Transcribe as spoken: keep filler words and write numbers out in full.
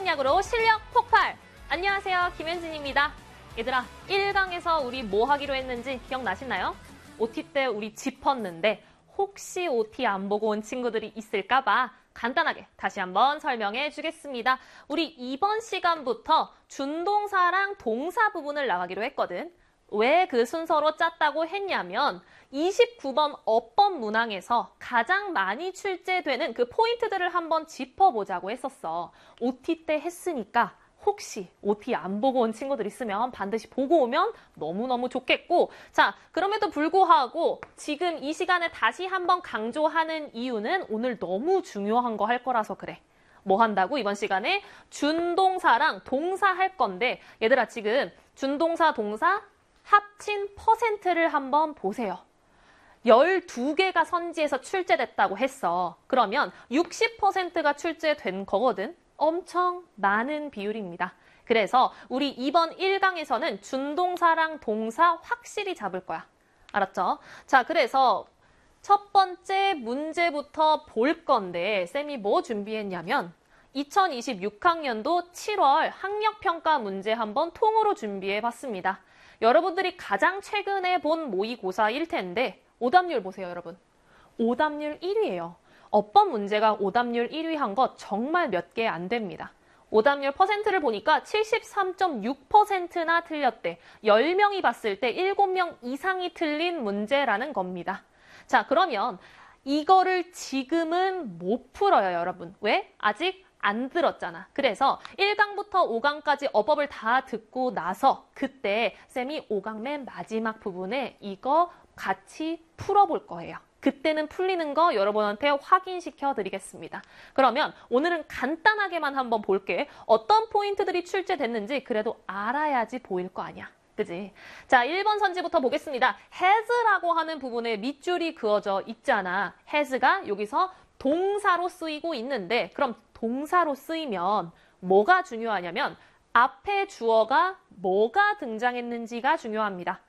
공략으로 실력 폭발! 안녕하세요, 김현진입니다. 얘들아, 일 강에서 우리 뭐 하기로 했는지 기억나시나요? 오티 때 우리 짚었는데 혹시 오티 안 보고 온 친구들이 있을까 봐 간단하게 다시 한번 설명해 주겠습니다. 우리 이번 시간부터 준동사랑 동사 부분을 나가기로 했거든. 왜 그 순서로 짰다고 했냐면 이십구 번 어법 문항에서 가장 많이 출제되는 그 포인트들을 한번 짚어보자고 했었어. 오티 때 했으니까 혹시 오티 안 보고 온 친구들 있으면 반드시 보고 오면 너무너무 좋겠고, 자, 그럼에도 불구하고 지금 이 시간에 다시 한번 강조하는 이유는 오늘 너무 중요한 거 할 거라서 그래. 뭐 한다고? 이번 시간에 준동사랑 동사 할 건데, 얘들아 지금 준동사 동사 합친 퍼센트를 한번 보세요. 열두 개가 선지에서 출제됐다고 했어. 그러면 육십 퍼센트가 출제된 거거든. 엄청 많은 비율입니다. 그래서 우리 이번 일 강에서는 준동사랑 동사 확실히 잡을 거야. 알았죠? 자, 그래서 첫 번째 문제부터 볼 건데 쌤이 뭐 준비했냐면 이천이십육 학년도 칠월 학력평가 문제 한번 통으로 준비해봤습니다. 여러분들이 가장 최근에 본 모의고사일 텐데 오답률 보세요, 여러분. 오답률 일 위예요. 어법 문제가 오답률 일 위 한 거 정말 몇 개 안 됩니다. 오답률 퍼센트를 보니까 칠십삼 점 육 퍼센트나 틀렸대. 열 명이 봤을 때 일곱 명 이상이 틀린 문제라는 겁니다. 자, 그러면 이거를 지금은 못 풀어요, 여러분. 왜? 아직 안 들었잖아. 그래서 일 강부터 오 강까지 어법을 다 듣고 나서 그때 쌤이 오 강 맨 마지막 부분에 이거 같이 풀어볼 거예요. 그때는 풀리는 거 여러분한테 확인시켜 드리겠습니다. 그러면 오늘은 간단하게만 한번 볼게. 어떤 포인트들이 출제됐는지 그래도 알아야지 보일 거 아니야. 그지? 자, 일 번 선지부터 보겠습니다. has라고 하는 부분에 밑줄이 그어져 있잖아. has가 여기서 동사로 쓰이고 있는데 그럼 동사로 쓰이면 뭐가 중요하냐면 앞에 주어가 뭐가 등장했는지가 중요합니다.